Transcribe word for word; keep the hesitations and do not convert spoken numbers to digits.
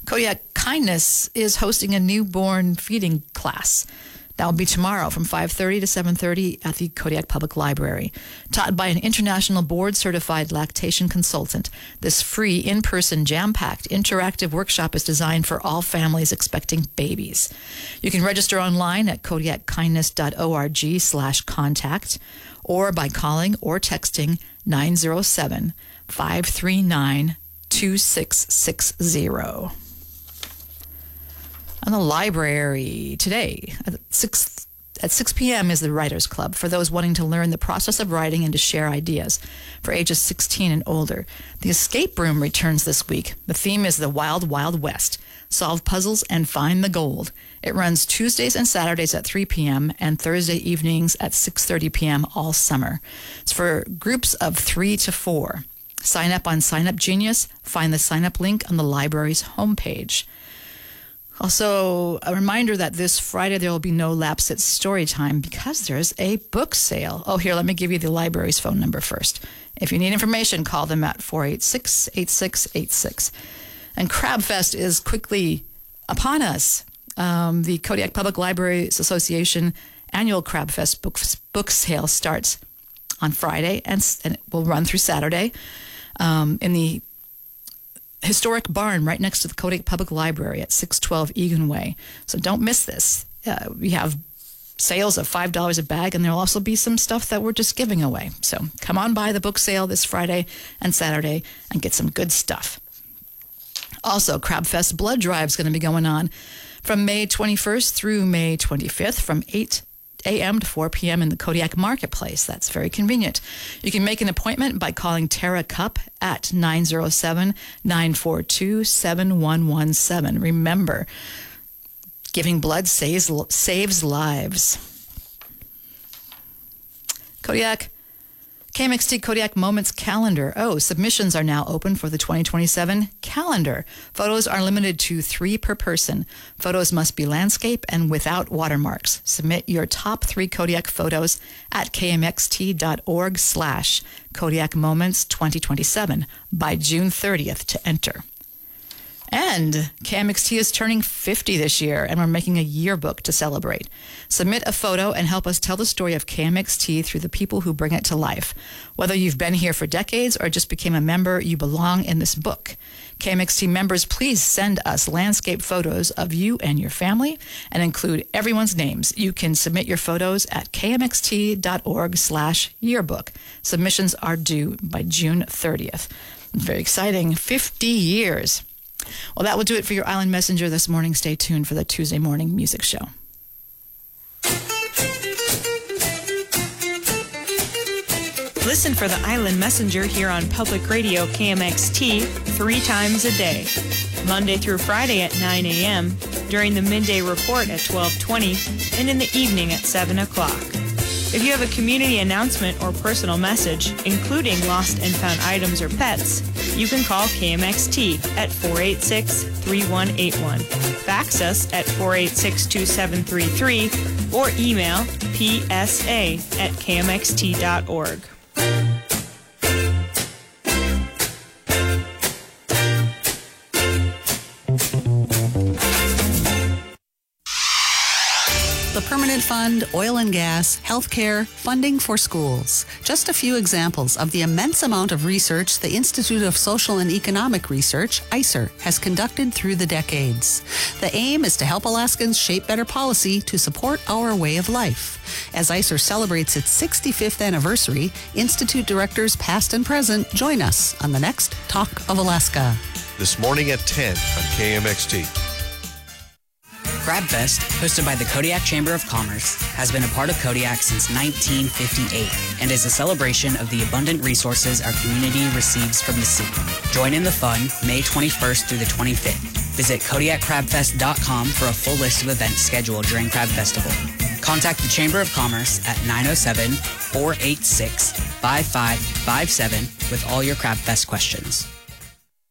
Kodiak Kindness is hosting a newborn feeding class. That will be tomorrow from five thirty to seven thirty at the Kodiak Public Library. Taught by an international board-certified lactation consultant, this free, in-person, jam-packed, interactive workshop is designed for all families expecting babies. You can register online at kodiak kindness dot org slash contact or by calling or texting nine zero seven, five three nine, two six six zero. On the library today at six at six p.m. is the Writers Club for those wanting to learn the process of writing and to share ideas for ages sixteen and older. The escape room returns this week. The theme is the Wild Wild West. Solve puzzles and find the gold. It runs Tuesdays and Saturdays at three p.m. and Thursday evenings at six thirty p.m. all summer. It's for groups of three to four. Sign up on Sign Up Genius. Find the sign up link on the library's homepage. Also, a reminder that this Friday there will be no Lapsit Storytime because there's a book sale. Oh, here, let me give you the library's phone number first. If you need information, call them at four eight six, eight six eight six. And Crabfest is quickly upon us. Um, the Kodiak Public Libraries Association annual Crabfest book, book sale starts on Friday and, and it will run through Saturday um, in the historic barn right next to the Kodiak Public Library at six twelve Egan Way. So don't miss this. Uh, we have sales of five dollars a bag, and there will also be some stuff that we're just giving away. So come on by the book sale this Friday and Saturday and get some good stuff. Also, Crabfest Blood Drive is going to be going on from May twenty-first through May twenty-fifth from eight a.m. to four p.m. in the Kodiak Marketplace. That's very convenient. You can make an appointment by calling Tara Cup at nine zero seven, nine four two, seven one one seven. Remember, giving blood saves, saves lives. Kodiak, K M X T Kodiak Moments Calendar. Oh, submissions are now open for the twenty twenty-seven calendar. Photos are limited to three per person. Photos must be landscape and without watermarks. Submit your top three Kodiak photos at kmxt.org slash Kodiak Moments twenty twenty-seven by June thirtieth to enter. And K M X T is turning fifty this year, and we're making a yearbook to celebrate. Submit a photo and help us tell the story of K M X T through the people who bring it to life. Whether you've been here for decades or just became a member, you belong in this book. K M X T members, please send us landscape photos of you and your family and include everyone's names. You can submit your photos at kmxt.org slash yearbook. Submissions are due by June thirtieth. Very exciting. fifty years. Well, that will do it for your Island Messenger this morning. Stay tuned for the Tuesday morning music show. Listen for the Island Messenger here on Public Radio K M X T three times a day. Monday through Friday at nine a.m., during the midday report at twelve twenty, and in the evening at seven o'clock. If you have a community announcement or personal message, including lost and found items or pets, you can call K M X T at four eight six, three one eight one, fax us at four eight six, two seven three three, or email p s a at k m x t dot org. The Permanent Fund, oil and gas, healthcare, funding for schools. Just a few examples of the immense amount of research the Institute of Social and Economic Research, I C E R, has conducted through the decades. The aim is to help Alaskans shape better policy to support our way of life. As I C E R celebrates its sixty-fifth anniversary, Institute directors past and present join us on the next Talk of Alaska. This morning at ten on K M X T. Crabfest, hosted by the Kodiak Chamber of Commerce, has been a part of Kodiak since nineteen fifty-eight and is a celebration of the abundant resources our community receives from the sea. Join in the fun May twenty-first through the twenty-fifth. Visit kodiak crabfest dot com for a full list of events scheduled during Crab Festival. Contact the Chamber of Commerce at nine oh seven, four eight six, five five five seven with all your Crabfest questions.